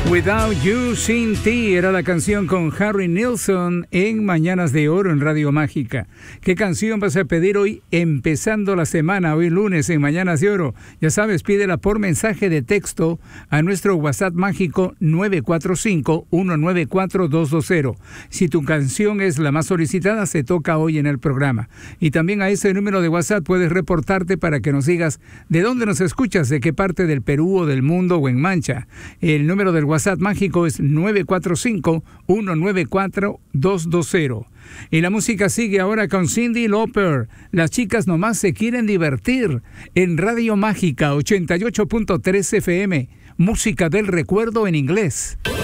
Without You, Sin Ti era la canción con Harry Nilsson en Mañanas de Oro en Radio Mágica. ¿Qué canción vas a pedir hoy empezando la semana, hoy lunes en Mañanas de Oro? Ya sabes, pídela por mensaje de texto a nuestro WhatsApp mágico 945-194-220. Si tu canción es la más solicitada, se toca hoy en el programa. Y también a ese número de WhatsApp puedes reportarte para que nos digas de dónde nos escuchas, de qué parte del Perú o del mundo o en Mancha. El número del WhatsApp mágico es 945-194-220. Y la música sigue ahora con Cyndi Lauper. Las chicas nomás se quieren divertir en Radio Mágica 88.3 FM. Música del recuerdo en inglés.